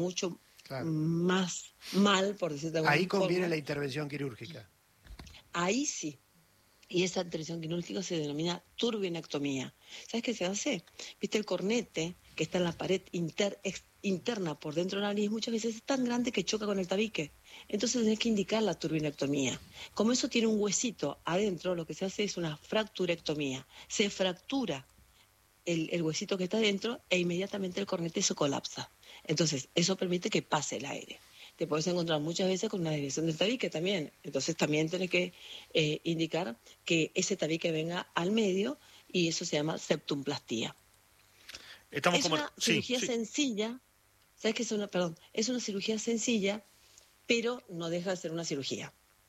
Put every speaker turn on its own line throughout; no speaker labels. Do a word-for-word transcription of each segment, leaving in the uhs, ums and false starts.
mucho
claro.
más mal, por decirlo de alguna
Ahí conviene
forma.
la intervención quirúrgica.
Ahí sí. Y esa intervención quirúrgica se denomina turbinectomía. ¿Sabes qué se hace? Viste, el cornete que está en la pared inter, ex, interna por dentro de la nariz muchas veces es tan grande que choca con el tabique. Entonces tenés que indicar la turbinectomía. Como eso tiene un huesito adentro, lo que se hace es una fracturectomía. Se fractura el, el huesito que está adentro e inmediatamente el cornete se colapsa. Entonces eso permite que pase el aire. Te puedes encontrar muchas veces con una desviación del tabique también. Entonces también tenés que eh, indicar que ese tabique venga al medio y eso se llama septumplastía.
Estamos
Es
como...
una
sí,
cirugía
sí.
sencilla, ¿sabes qué es una? Perdón, es una cirugía sencilla, pero no deja de ser una cirugía.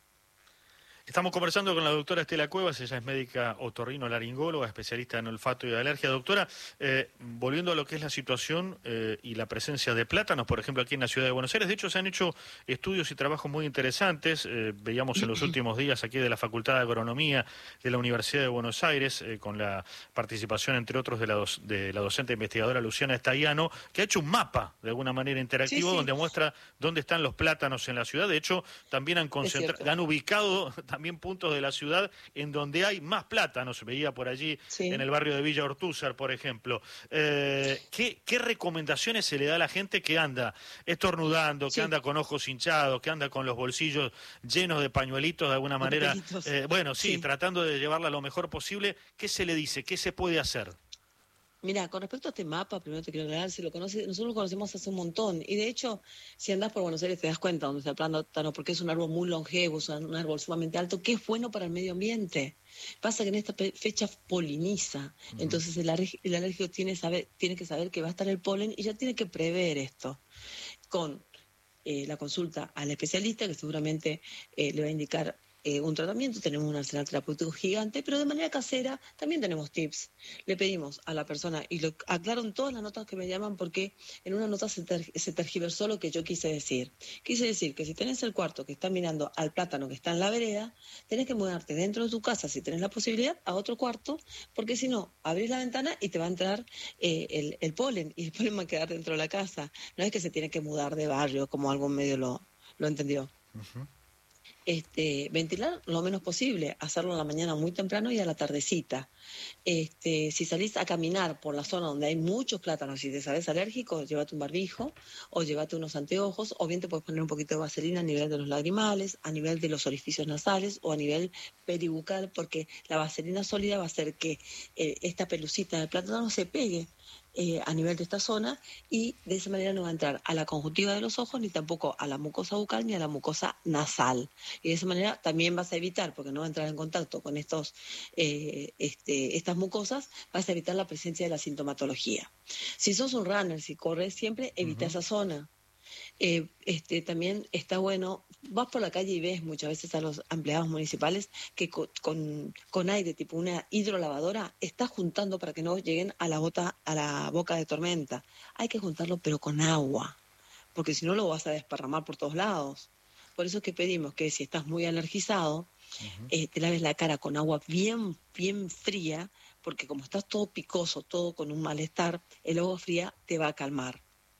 Estamos conversando con la doctora Estela Cuevas, ella es médica otorrino-laringóloga, especialista en olfato y alergia. Doctora, eh, volviendo a lo que es la situación eh, y la presencia de plátanos, por ejemplo, aquí en la ciudad de Buenos Aires, de hecho se han hecho estudios y trabajos muy interesantes, eh, veíamos en los últimos días aquí de la Facultad de Agronomía de la Universidad de Buenos Aires, eh, con la participación, entre otros, de la, do de la docente investigadora Luciana Estaiano, que ha hecho un mapa, de alguna manera interactivo, sí, sí. donde muestra dónde están los plátanos en la ciudad. De hecho, también han concentrado, han ubicado también puntos de la ciudad en donde hay más plátanos, veía por allí, sí. en el barrio de Villa Ortúzar, por ejemplo. Eh, ¿qué, ¿Qué recomendaciones se le da a la gente que anda estornudando, sí. que anda con ojos hinchados, que anda con los bolsillos llenos de pañuelitos de alguna manera? Eh, bueno, sí, sí, tratando de llevarla lo mejor posible. ¿Qué se le dice? ¿Qué se puede hacer?
Mira, con respecto a este mapa, primero te quiero aclarar, si lo conoces, nosotros lo conocemos hace un montón, y de hecho, si andás por Buenos Aires te das cuenta dónde está el plátano, porque es un árbol muy longevo, es un árbol sumamente alto, que es bueno para el medio ambiente. Pasa que en esta fecha poliniza, uh-huh. entonces el, el alérgico tiene, saber, tiene que saber que va a estar el polen y ya tiene que prever esto. Con eh, la consulta al especialista, que seguramente eh, le va a indicar Eh, un tratamiento, tenemos un arsenal terapéutico gigante, pero de manera casera también tenemos tips. Le pedimos a la persona, y lo aclaro en todas las notas que me llaman, porque en una nota se, ter, se tergiversó lo que yo quise decir. Quise decir que si tenés el cuarto que está mirando al plátano que está en la vereda, tenés que mudarte dentro de tu casa, si tenés la posibilidad, a otro cuarto, porque si no, abrís la ventana y te va a entrar eh, el, el polen, y el polen va a quedar dentro de la casa. No es que se tiene que mudar de barrio, como algún medio lo, lo entendió. Uh-huh. Este, ventilar lo menos posible, hacerlo en la mañana muy temprano y a la tardecita. Este, si salís a caminar por la zona donde hay muchos plátanos y te sabes alérgico, llévate un barbijo o llévate unos anteojos, o bien te puedes poner un poquito de vaselina a nivel de los lagrimales, a nivel de los orificios nasales o a nivel peribucal, porque la vaselina sólida va a hacer que eh, esta pelucita del plátano se pegue Eh, a nivel de esta zona, y de esa manera no va a entrar a la conjuntiva de los ojos, ni tampoco a la mucosa bucal, ni a la mucosa nasal. Y de esa manera también vas a evitar, porque no va a entrar en contacto con estos, eh, este, estas mucosas, vas a evitar la presencia de la sintomatología. Si sos un runner, si corres siempre, evita uh-huh. esa zona. Eh, este, también está bueno, vas por la calle y ves muchas veces a los empleados municipales que con, con, con aire tipo una hidrolavadora está juntando para que no lleguen a la, bota, a la boca de tormenta. Hay que juntarlo pero con agua, porque si no lo vas a desparramar por todos lados. Por eso es que pedimos que si estás muy alergizado, uh-huh. eh, te laves la cara con agua bien, bien fría, porque como estás todo picoso, todo con un malestar, el agua fría te va a calmar.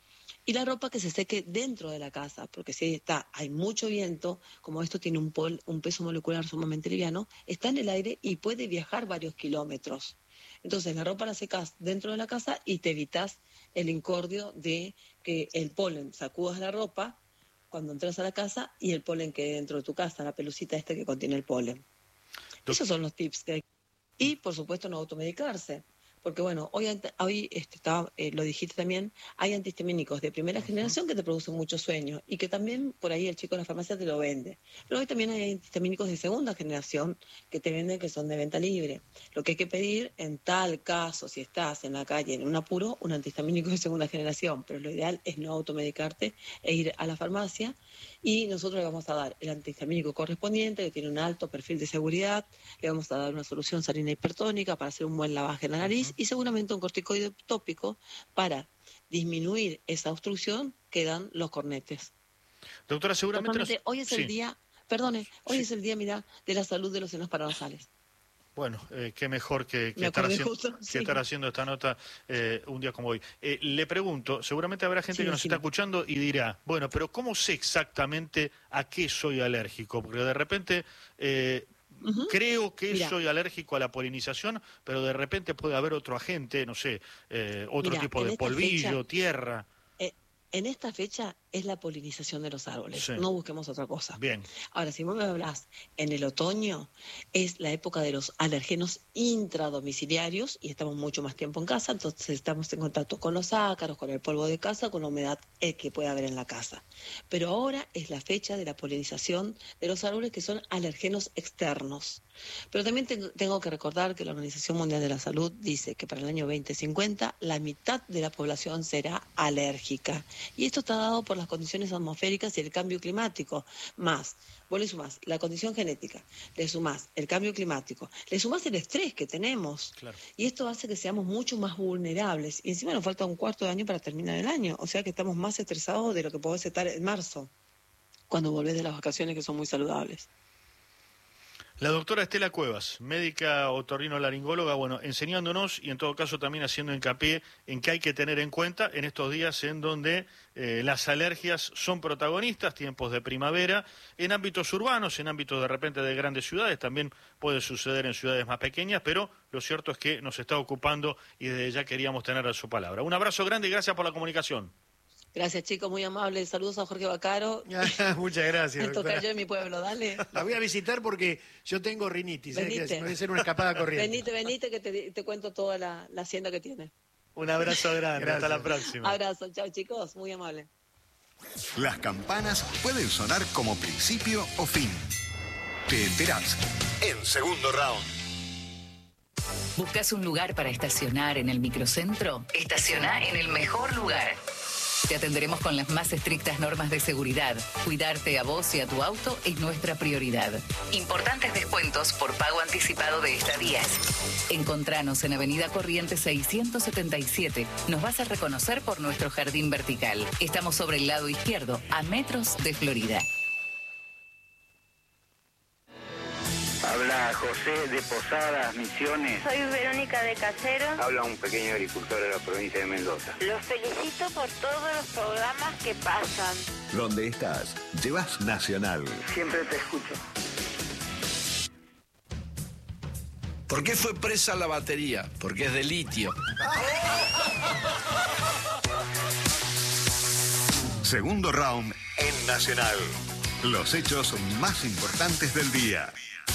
Y la ropa que se seque dentro de la casa, porque si está, hay mucho viento, como esto tiene un, pol, un peso molecular sumamente liviano, está en el aire y puede viajar varios kilómetros. Entonces la ropa la secas dentro de la casa y te evitas el incordio de que el polen sacudas la ropa cuando entras a la casa y el polen quede dentro de tu casa, la pelucita esta que contiene el polen. Esos son los tips que hay. Y por supuesto no automedicarse. Porque bueno, hoy, hoy este, estaba, eh, lo dijiste también, hay antihistamínicos de primera uh-huh. generación que te producen mucho sueño y que también por ahí el chico de la farmacia te lo vende. Pero hoy también hay antihistamínicos de segunda generación que te venden que son de venta libre. Lo que hay que pedir en tal caso, si estás en la calle en un apuro, un antihistamínico de segunda generación. Pero lo ideal es no automedicarte e ir a la farmacia, y nosotros le vamos a dar el antihistamínico correspondiente, que tiene un alto perfil de seguridad, le vamos a dar una solución salina hipertónica para hacer un buen lavaje en la nariz, uh-huh. y seguramente un corticoide tópico para disminuir esa obstrucción que dan los cornetes.
Doctora, seguramente... Nos...
Hoy es el sí. día, perdone, hoy sí. es el día, mira, de la salud de los senos paranasales.
Bueno, eh, qué mejor que, que, estar, haciendo, justo, sí. que estar haciendo esta nota eh, un día como hoy. Eh, le pregunto, seguramente habrá gente sí, que nos sí. está escuchando y dirá, bueno, pero ¿cómo sé exactamente a qué soy alérgico? Porque de repente eh, uh-huh. creo que Mira. soy alérgico a la polinización, pero de repente puede haber otro agente, no sé, eh, otro Mira, tipo de polvillo, fecha, tierra.
Eh, en esta fecha es la polinización de los árboles, sí. no busquemos otra cosa.
Bien.
Ahora, si vos me hablas en el otoño, es la época de los alergenos intradomiciliarios y estamos mucho más tiempo en casa, entonces estamos en contacto con los ácaros, con el polvo de casa, con la humedad eh, que puede haber en la casa. Pero ahora es la fecha de la polinización de los árboles que son alergenos externos. Pero también tengo, tengo que recordar que la Organización Mundial de la Salud dice que para el año veinte cincuenta la mitad de la población será alérgica. Y esto está dado por las condiciones atmosféricas y el cambio climático. Más, vos le sumás la condición genética, le sumás el cambio climático, le sumás el estrés que tenemos.
Claro.
Y esto hace que seamos mucho más vulnerables. Y encima nos falta un cuarto de año para terminar el año. O sea que estamos más estresados de lo que podés estar en marzo, cuando volvés de las vacaciones que son muy saludables.
La doctora Estela Cuevas, médica otorrinolaringóloga, bueno, enseñándonos y en todo caso también haciendo hincapié en que hay que tener en cuenta en estos días en donde eh, las alergias son protagonistas, tiempos de primavera, en ámbitos urbanos, en ámbitos de repente de grandes ciudades, también puede suceder en ciudades más pequeñas, pero lo cierto es que nos está ocupando y desde ya queríamos tener a su palabra. Un abrazo grande y gracias por la comunicación.
Gracias, chicos, muy amables. Saludos a Jorge Bacaro.
Muchas gracias.
Esto cayó en mi pueblo, dale.
La voy a visitar porque yo tengo rinitis, ¿eh? Que puede ser una escapada corriente.
Venite, venite, que te, te cuento toda la, la hacienda que tiene.
Un abrazo grande, gracias. Hasta la próxima.
Abrazo, chao, chicos, muy amable.
Las campanas pueden sonar como principio o fin. Te enterás en Segundo Round.
¿Buscas un lugar para estacionar en el microcentro? Estaciona en el mejor lugar. Te atenderemos con las más estrictas normas de seguridad. Cuidarte a vos y a tu auto es nuestra prioridad. Importantes descuentos por pago anticipado de estadías. Encontranos en Avenida Corrientes seiscientos setenta y siete. Nos vas a reconocer por nuestro jardín vertical. Estamos sobre el lado izquierdo, a metros de Florida.
Habla José de Posadas, Misiones.
Soy Verónica de Casero.
Habla un pequeño agricultor de la provincia de Mendoza.
Los felicito por todos los programas que pasan.
Donde estás, llevas Nacional.
Siempre te escucho.
¿Por qué fue presa la batería? Porque es de litio.
Segundo Round en Nacional. Los hechos más importantes del día.